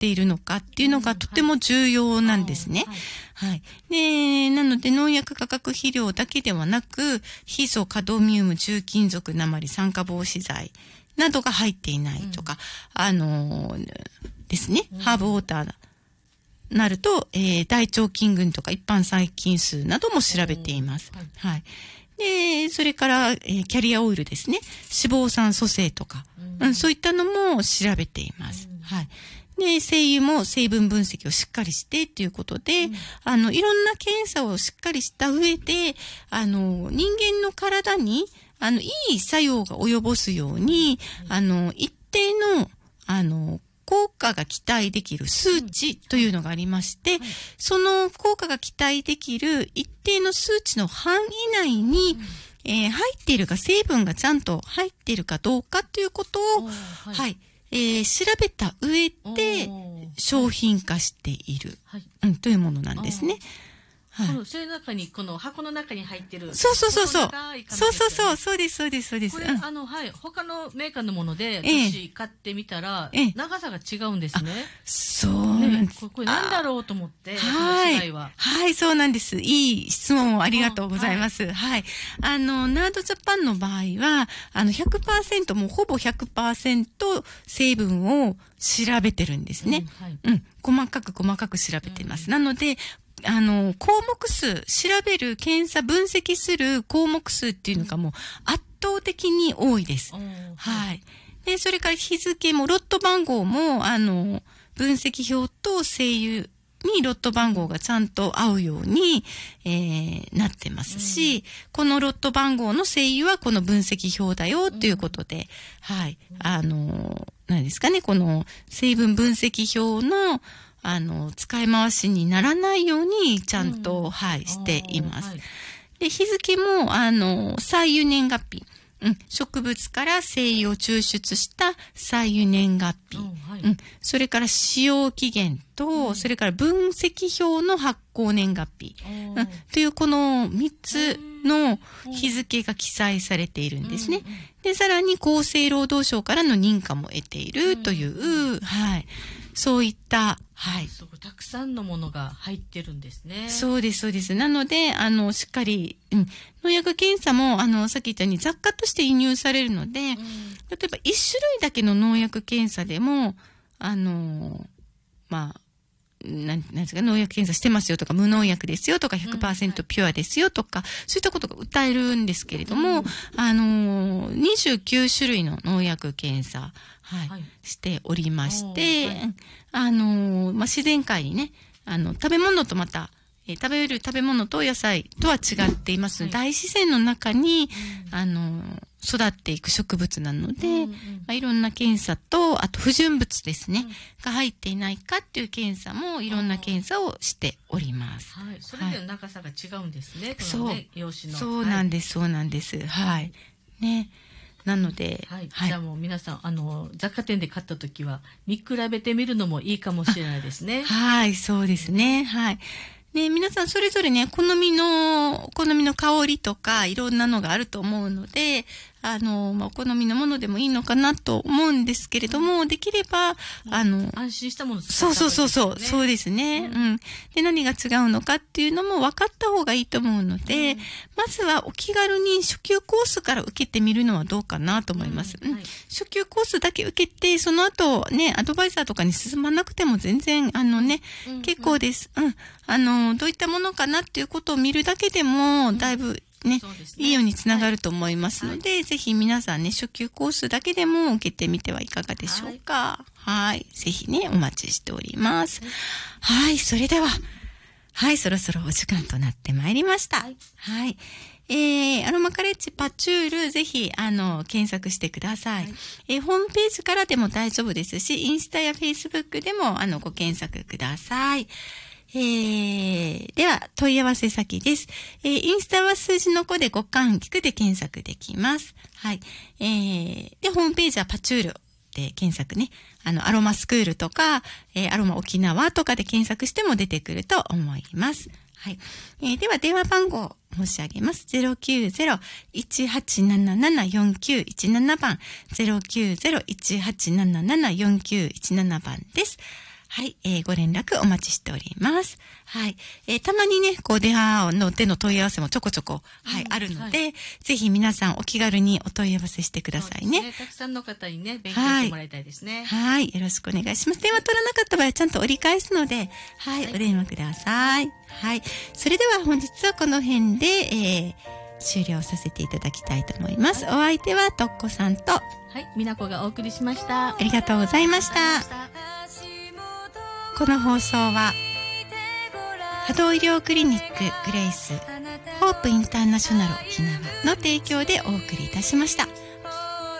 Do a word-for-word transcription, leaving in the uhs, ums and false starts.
っているのかっていうのがとても重要なんですね。はい。はい、で、なので農薬化学肥料だけではなく、ヒ素、カドミウム、重金属、鉛、酸化防止剤などが入っていないとか、うん、あのー、ですね、うん、ハーブウォーターなると、えー、大腸菌群とか一般細菌数なども調べています。はい。はい。で、それから、えー、キャリアオイルですね。脂肪酸組成とか、うんうん、そういったのも調べています。うん、はい。で、精油も成分分析をしっかりしてということで、うん、あの、いろんな検査をしっかりした上で、あの、人間の体に、あの、いい作用が及ぼすように、うん、あの、一定の、あの、効果が期待できる数値というのがありまして、うんはい、その効果が期待できる一定の数値の範囲内に、うんえー、入っているか、成分がちゃんと入っているかどうかということを、はい、はいえー、調べた上で商品化している、はいうん、というものなんですね。 はい、このそれの中にこの箱の中に入ってるそうそうそうそうそうそうそうそうですそうですそうですこれ、うん、あのはい他のメーカーのもので私買ってみたら、ええ、長さが違うんですね。 そうなんです、 ね、これ何だろうと思ってはいははいそうなんです。いい質問をありがとうございます。はい、はい、あのナードジャパンの場合はあの ひゃくパーセント もうほぼ ひゃくパーセント 成分を調べてるんですね。うん、はいうん、細かく細かく調べています。うん、なのであの、項目数、調べる、検査、分析する項目数っていうのがもう圧倒的に多いです。はい。で、それから日付も、ロット番号も、あの、分析表と精油にロット番号がちゃんと合うように、えー、なってますし、うん、このロット番号の精油はこの分析表だよということで、うん、はい。あの、何ですかね、この成分分析表のあの、使い回しにならないように、ちゃんと、うん、はい、しています。はい、で、日付も、あの、採油年月日。うん、植物から精油を抽出した採油年月日。うんはいうん、それから使用期限と、うん、それから分析表の発行年月日。うん、という、このみっつの日付が記載されているんですね。うんうん、で、さらに厚生労働省からの認可も得ているという、うん、はい。そういった、はい。 そう、たくさんのものが入ってるんですね。 そうです、そうです。なので、あの、しっかり、うん、農薬検査も、あの、さっき言ったように雑貨として輸入されるので、うん、例えば一種類だけの農薬検査でも、あの、まあ、なん、なんですか、農薬検査してますよとか、無農薬ですよとか、ひゃくパーセント ピュアですよとか、うんはい、そういったことが歌えるんですけれども、うん、あの、にじゅうきゅう種類の農薬検査、はい、はい、しておりまして、はい、あの、まあ、自然界にね、あの、食べ物とまた、えー、食べる食べ物と野菜とは違っています。はい、大自然の中に、うん、あの、育っていく植物なので、うんうんまあ、いろんな検査と、あと不純物ですね、うん、が入っていないかっていう検査もいろんな検査をしております。 はい。それで長さが違うんですね。 そう、 ね、用紙の。 そうなんです、はい、そうなんです。はい。ね。なので、 はいはい、じゃあもう皆さん、あの、雑貨店で買ったときは、見比べてみるのもいいかもしれないですね。 はい、そうですね。はい。ね、皆さんそれぞれね、好みの、好みの香りとか、いろんなのがあると思うので、あの、まあ、お好みのものでもいいのかなと思うんですけれども、うん、できれば、あの、 安心したものを使った方がいいですね。そうそうそうそう、そうですね、うん。うん。で、何が違うのかっていうのも分かった方がいいと思うので、うん、まずはお気軽に初級コースから受けてみるのはどうかなと思います。うんはい、初級コースだけ受けて、その後ね、アドバイザーとかに進まなくても全然、あのね、うん、結構です。うん。あの、どういったものかなっていうことを見るだけでも、だいぶ、ね、ねいいようにつながると思いますので、はい、ぜひ皆さんね、初級コースだけでも受けてみてはいかがでしょうか。はい。はい、ぜひね、お待ちしております。はい、はい、それでは、はい、そろそろお時間となってまいりました。はい。はい、えー、アロマカレッジパチュール、ぜひ、あの、検索してください。はい、えー、ホームページからでも大丈夫ですし、インスタやフェイスブックでも、あの、ご検索ください。えー、では、問い合わせ先です。えー、インスタは数字のごで五感聞くで検索できます。はい。えー、で、ホームページはパチュールで検索ね。あの、アロマスクールとか、えー、アロマ沖縄とかで検索しても出てくると思います。はい。えー、では、電話番号申し上げます。ゼロきゅうゼロ いちはちなななな よんきゅういちなな 番。ゼロきゅうゼロ いちはちななな よんきゅういちなな 番です。 はい、えー、ご連絡お待ちしております。はい、えー、たまにね、こう電話の手の問い合わせもちょこちょこ、はい、うん、あるので、はい、ぜひ皆さんお気軽にお問い合わせしてくださいね。 ね、たくさんの方にね、勉強してもらいたいですね。 はい、はい、よろしくお願いします。電話取らなかった場合はちゃんと折り返すので、はい、はい、お電話ください。はい、それでは本日はこの辺で、えー、終了させていただきたいと思います。はい、お相手はとっこさんと、 はい、みなこがお送りしました。 ありがとうございました。この放送は波動医療クリニックグレイスホープインターナショナル沖縄の提供でお送りいたしました。